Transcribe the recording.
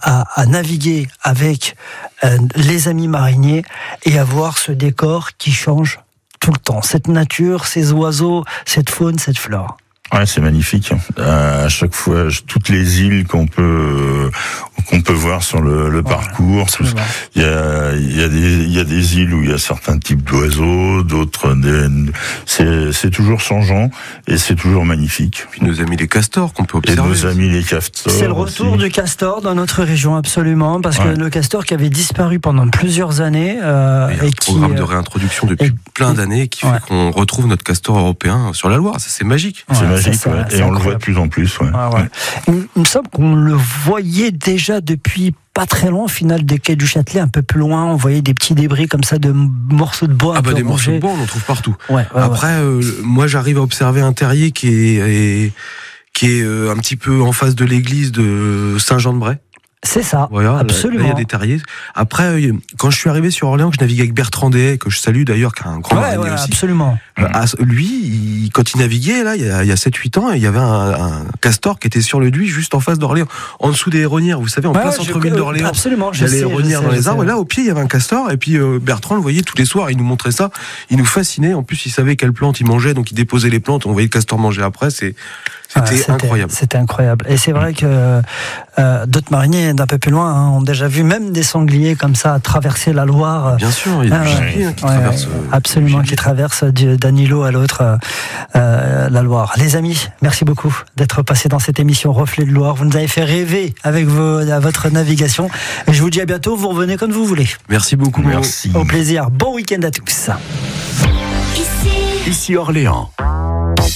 à naviguer avec les amis mariniers et à voir ce décor qui change tout le temps. Cette nature, ces oiseaux, cette faune, cette flore. Ouais, c'est magnifique. À chaque fois, toutes les îles qu'on peut voir sur le parcours. Il y a des îles où il y a certains types d'oiseaux, d'autres c'est toujours changeant et c'est toujours magnifique. Puis nos amis les castors qu'on peut observer. Et nos amis les castors. C'est le retour aussi du castor dans notre région, absolument, parce que le castor qui avait disparu pendant plusieurs années et qui programme de réintroduction depuis plein d'années qui fait qu'on retrouve notre castor européen sur la Loire. Ça, c'est magique. C'est magique. Et on le voit de plus en plus. Il me semble qu'on le voyait déjà depuis pas très loin, au final des quais du Châtelet, un peu plus loin, on voyait des petits débris comme ça de morceaux de bois. Des morceaux de bois, on en trouve partout. Après, moi j'arrive à observer un terrier qui est un petit peu en face de l'église de Saint-Jean-de-Bray. C'est ça, voilà, absolument. Là, il y a des terriers. Après, quand je suis arrivé sur Orléans, que je naviguais avec Bertrand Dehaye, que je salue d'ailleurs, qui est un grand marinier aussi. Absolument. Lui, quand il naviguait, là, il y a 7-8 ans, il y avait un castor qui était sur le Duy, juste en face d'Orléans, en dessous des Héronières, vous savez, en plein centre-ville d'Orléans. Absolument, il y a les Héronières dans les arbres, et là, au pied, il y avait un castor, et puis Bertrand le voyait tous les soirs, il nous montrait ça, il nous fascinait, en plus, il savait quelles plantes il mangeait, donc il déposait les plantes, on voyait le castor manger après, c'était incroyable. C'était incroyable. Et c'est vrai que d'autres mariniers d'un peu plus loin ont déjà vu même des sangliers comme ça traverser la Loire. Bien sûr, il y a des gibiers qui traversent. Absolument, qui traversent d'un îlot à l'autre la Loire. Les amis, merci beaucoup d'être passés dans cette émission Reflet de Loire. Vous nous avez fait rêver avec votre navigation. Et je vous dis à bientôt. Vous revenez quand vous voulez. Merci beaucoup. Merci. Au plaisir. Bon week-end à tous. Ici Orléans.